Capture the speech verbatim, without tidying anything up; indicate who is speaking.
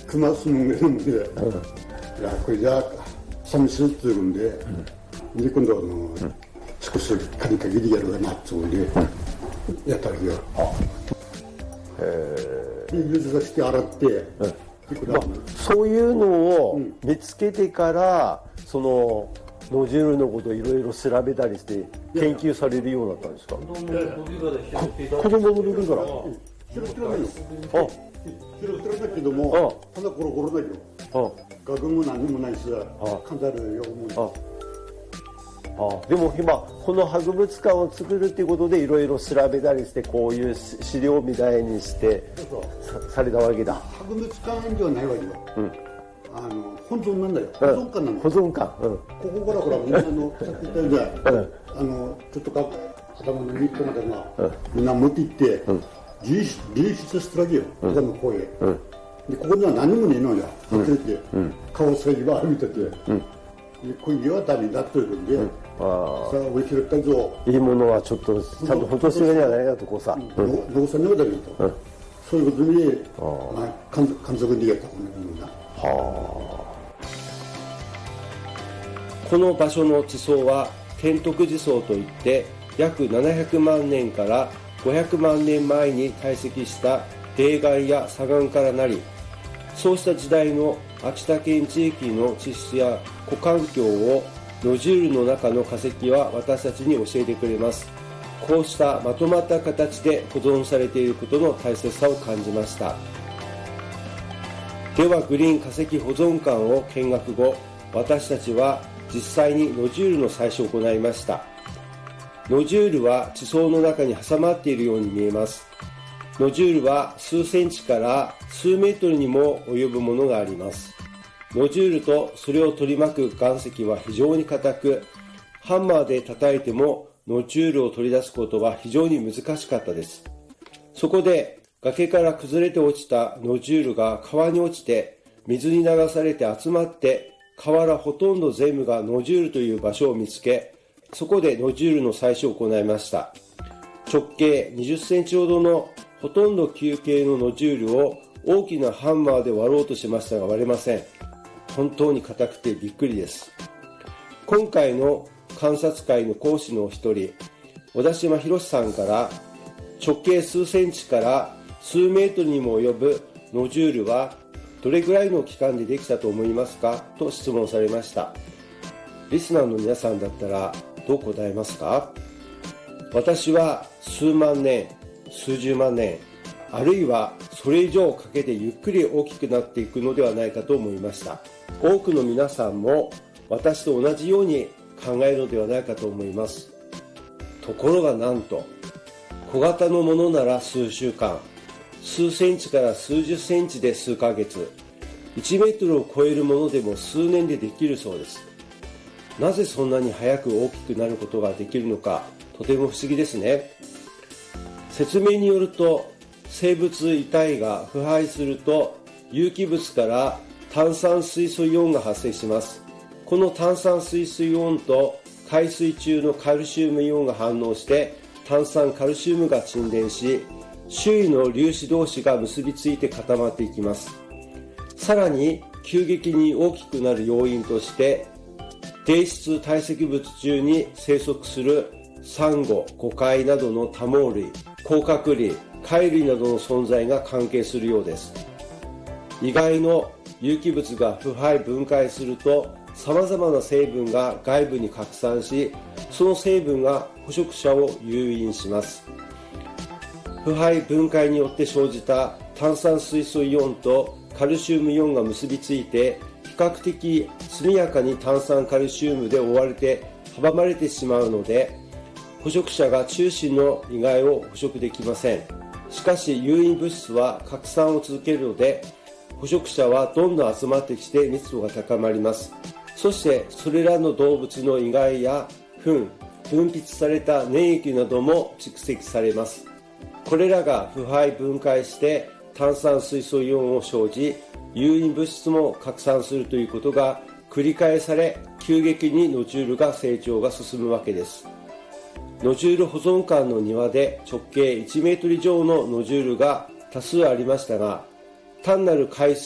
Speaker 1: 그만 숨는 건데, 야, 그 이제 삼실 뜨는데, 이제 근데 뭐少し가니까 이리게로 맞추는데, 야타리요. 유주가して洗って、
Speaker 2: まあ、そういうのを見つけてから、そのノジュールのことをいろいろ調べたりして研究されるようになったんですか？子供の時から。
Speaker 1: 拾ってないよ。拾ってるんだけども、ただコロコロだよ。学も何もないし、飾るよう
Speaker 2: あでも今この博物館を作るっていうことでいろいろ調べたりしてこういう資料みたいにしてされたわけだ。
Speaker 1: 博物館ではないわけよ、うん、あの保存なんだよ、保存館なんだよ、
Speaker 2: 保存館、うん、
Speaker 1: ここからほらみんなのさっき言ったように、うん、あのちょっとか頭のニットまでが、うん、みんな持って行って、うん、流出してるわけよ、他の方へ、うん、でここには何もねえのよ、隠れて、うん、顔さぎば歩いてて、うんこういうはダメだというんで、うん、あさあおいしいったぞ
Speaker 2: いいものはちょっとちゃんと保存してるんじゃないかとこうさ
Speaker 1: 農産のだけと、うん、そういうことにまあ観測できたこのようなは
Speaker 3: この場所の地層は天徳地層といって約ななひゃくまんねんからごひゃくまんねんまえに堆積した泥岩や砂岩からなりそうした時代の秋田県地域の地質や湖環境をノジュールの中の化石は私たちに教えてくれます。こうしたまとまった形で保存されていることの大切さを感じました。ではグリーン化石保存館を見学後、私たちは実際にノジュールの採取を行いました。ノジュールは地層の中に挟まっているように見えます。ノジュールは数センチから数メートルにも及ぶものがあります。ノジュールとそれを取り巻く岩石は非常に硬く、ハンマーで叩いてもノジュールを取り出すことは非常に難しかったです。そこで崖から崩れて落ちたノジュールが川に落ちて水に流されて集まって河原ほとんど全部がノジュールという場所を見つけ、そこでノジュールの採取を行いました。直径にじゅっセンチほどのほとんど球形のノジュールを大きなハンマーで割ろうとしましたが割れません。本当に硬くてびっくりです。今回の観察会の講師のお一人、小田島博さんから直径数センチから数メートルにも及ぶノジュールはどれぐらいの期間でできたと思いますかと質問されました。リスナーの皆さんだったらどう答えますか？私は数万年、数十万年、あるいはそれ以上かけてゆっくり大きくなっていくのではないかと思いました。多くの皆さんも私と同じように考えるのではないかと思います。ところがなんと、小型のものなら数週間、数センチから数十センチで数ヶ月、いちメートルを超えるものでも数年でできるそうです。なぜそんなに早く大きくなることができるのか、とても不思議ですね。説明によると、生物遺体が腐敗すると有機物から炭酸水素イオンが発生します。この炭酸水素イオンと海水中のカルシウムイオンが反応して炭酸カルシウムが沈殿し、周囲の粒子同士が結びついて固まっていきます。さらに急激に大きくなる要因として低質堆積物中に生息するサンゴ、ゴカイなどの多毛類、甲殻類、貝類などの存在が関係するようです。意外の有機物が腐敗分解すると様々な成分が外部に拡散し、その成分が捕食者を誘引します。腐敗分解によって生じた炭酸水素イオンとカルシウムイオンが結びついて、比較的速やかに炭酸カルシウムで覆われて阻まれてしまうので、捕食者が中心の遺骸を捕食できません。しかし誘引物質は拡散を続けるので、捕食者はどんどん集まってきて密度が高まります。そしてそれらの動物の遺骸や糞、分泌された粘液なども蓄積されます。これらが腐敗分解して炭酸水素イオンを生じ、誘引物質も拡散するということが繰り返され、急激にノジュールが成長が進むわけです。ノジュール保存館の庭で直径いちメートル以上のノジュールが多数ありましたが、単なる海水